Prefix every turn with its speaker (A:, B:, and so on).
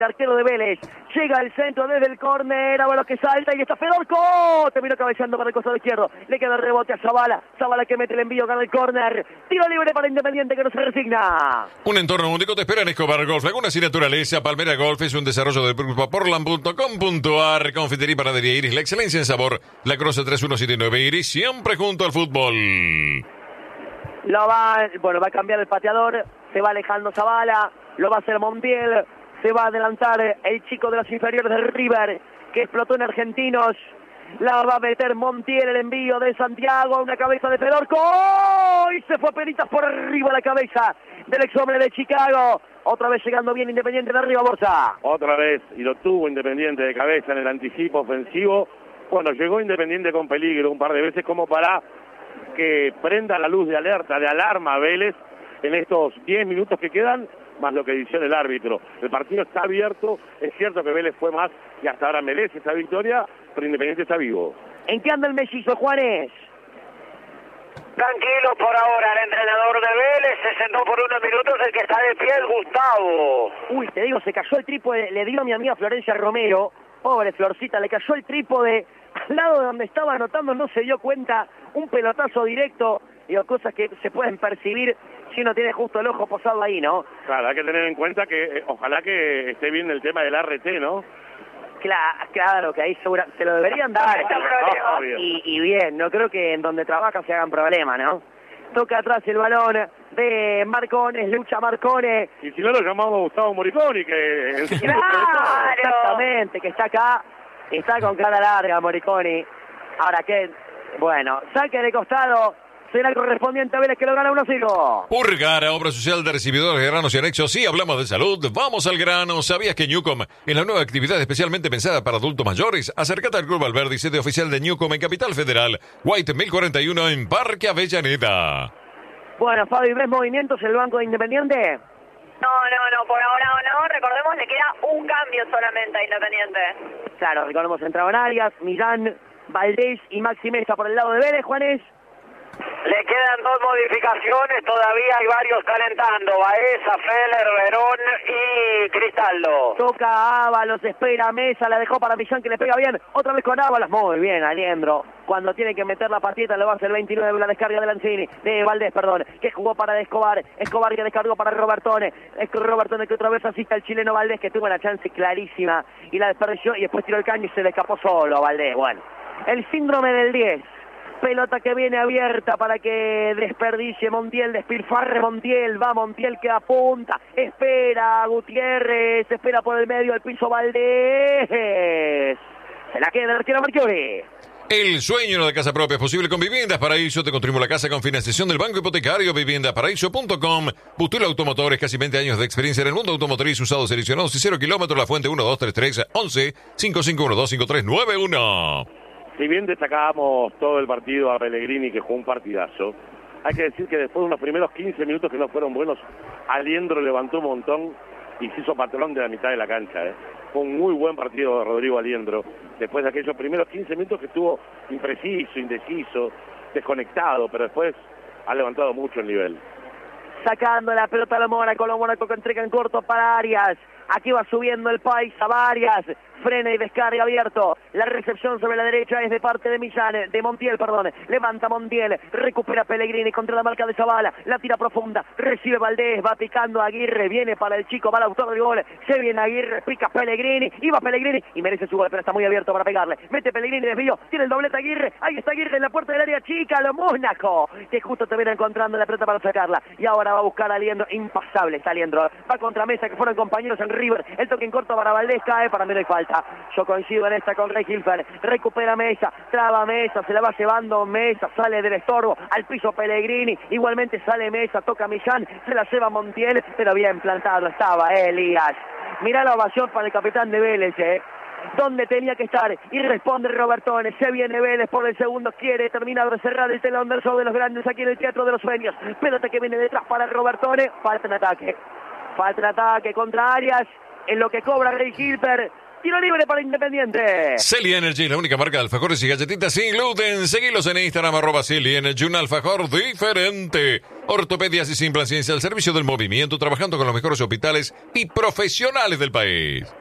A: arquero de Vélez, llega al centro desde el córner, a los que salta y está Fedorco, terminó cabeceando para el costado izquierdo, le queda el rebote a Zavala, Zavala que mete el envío, gana el córner, tiro libre para Independiente que no se resigna.
B: Un entorno único te espera en Escobar Golf, Laguna sin naturaleza. Palmera Golf es un desarrollo del grupo portland.com.ar, confitería y panadería Iris, la excelencia en sabor, La Croce 3179 Iris, siempre junto al fútbol.
A: Va a cambiar el pateador, se va alejando Zavala, lo va a hacer Montiel, se va a adelantar el chico de los inferiores del River, que explotó en Argentinos, la va a meter Montiel, el envío de Santiago, una cabeza de Fedorco, ¡oh! Y se fue penitas por arriba la cabeza del ex hombre de Chicago, otra vez llegando bien Independiente de arriba, Borja.
C: Otra vez, y lo tuvo Independiente de cabeza en el anticipo ofensivo, cuando llegó Independiente con peligro un par de veces como para que prenda la luz de alerta, de alarma a Vélez en estos 10 minutos que quedan, más lo que dice el árbitro. El partido está abierto, es cierto que Vélez fue más y hasta ahora merece esa victoria, pero Independiente está vivo.
A: ¿En qué anda el mellizo, Juanes?
D: Tranquilo por ahora, el entrenador de Vélez se sentó por unos minutos, el que está de pie es Gustavo.
A: Uy, te digo, se cayó el trípode, le dio a mi amiga Florencia Romero, pobre Florcita, le cayó el trípode al lado de donde estaba anotando, no se dio cuenta, un pelotazo directo, digo, cosas que se pueden percibir si uno tiene justo el ojo posado ahí, ¿no?
C: Claro, hay que tener en cuenta que ojalá que esté bien el tema del RT, ¿no?
A: Claro, que ahí se lo deberían dar. Y bien, no creo que en donde trabaja se hagan problemas, ¿no? Toca atrás el balón de Marcones, lucha Marcones.
C: Y si no lo llamamos Gustavo Moriconi, que...
A: ¡Claro! Exactamente, que está acá, está con cara larga Moriconi. Ahora que, bueno, saque de costado. Será el correspondiente a Vélez que lo gana 1-0.
B: Urgara, obra social de recibidores de granos y anexos. Sí, hablamos de salud. Vamos al grano. ¿Sabías que Newcom es la nueva actividad especialmente pensada para adultos mayores? Acércate al Club Alberdi, sede oficial de Newcom en Capital Federal. White 1041 en Parque Avellaneda.
A: Bueno, Fabi, ¿ves movimientos en el banco de Independiente?
E: No, por ahora no. Recordemos, le queda un cambio solamente a Independiente.
A: Claro, recordemos, entraron Arias, Millán, Valdés y Maxi Mesa por el lado de Vélez, Juanes.
D: Le quedan dos modificaciones, todavía hay varios calentando, Baeza, Feller, Verón y Cristaldo.
A: Toca Ábalos, espera Mesa, la dejó para Millán que le pega bien, otra vez con Ábalos, muy bien Aliendro. Cuando tiene que meter la patita lo va a hacer el 29, la descarga de Lanzini, de Valdés, que jugó para Escobar que descargó para Robertone, Robertone que otra vez asiste al chileno Valdés que tuvo una chance clarísima y la desperdició y después tiró el caño y se le escapó solo a Valdés. Bueno, el síndrome del 10. Pelota que viene abierta para que desperdicie Montiel, despilfarre Montiel, va Montiel que apunta, espera Gutiérrez, espera por el medio el piso Valdés, se la queda el arquero Marchiori.
B: El sueño de casa propia es posible con Viviendas Paraíso. Te construimos la casa con financiación del Banco Hipotecario. Viviendasparaíso.com. Bustuel Automotores, casi 20 años de experiencia en el mundo automotriz, usados seleccionados y 0 kilómetros. La Fuente 1233 11 5512 5391.
C: Si bien destacábamos todo el partido a Pellegrini, que jugó un partidazo, hay que decir que después de unos primeros 15 minutos que no fueron buenos, Aliendro levantó un montón y se hizo patrón de la mitad de la cancha. Fue un muy buen partido de Rodrigo Aliendro, después de aquellos primeros 15 minutos que estuvo impreciso, indeciso, desconectado, pero después ha levantado mucho el nivel.
A: Sacando la pelota a la Mónaco que entrega en corto para Arias. Aquí va subiendo el Paisa, Arias, frena y descarga abierto. La recepción sobre la derecha es de parte de Montiel. Levanta Montiel, recupera Pellegrini contra la marca de Zavala. La tira profunda, recibe Valdés, va picando Aguirre, viene para el chico, va el autor del gol. Se viene Aguirre, pica Pellegrini, y va Pellegrini y merece su gol, pero está muy abierto para pegarle. Mete Pellegrini, desvío, tiene el doblete Aguirre. Ahí está Aguirre en la puerta del área chica, lo Mónaco, que justo te viene encontrando la pelota para sacarla. Y ahora va a buscar a Aliendro, impasable está Aliendro. Va contra Mesa, que fueron compañeros en River. El toque en corto para Valdés, cae, para mí no hay falta. Yo coincido en esta con Rey Hilfer. Recupera Mesa, traba Mesa, se la va llevando Mesa, sale del estorbo, al piso Pellegrini, igualmente sale Mesa, toca Millán, se la lleva Montiel, pero bien plantado estaba Elías. Mirá la ovación para el capitán de Vélez, donde tenía que estar, y responde Robertone. Se viene Vélez por el segundo, quiere terminar de cerrar el telón del show de los grandes aquí en el Teatro de los Sueños. Pelota que viene detrás para Robertone, falta en ataque contra Arias. En lo que cobra Rey Hilfer, Tiro libre para Independiente.
B: Celi Energy, la única marca de alfajores y galletitas sin gluten. Seguilos en Instagram, @Celi Energy, un alfajor diferente. Ortopedias y Simplan Ciencia al servicio del movimiento, trabajando con los mejores hospitales y profesionales del país.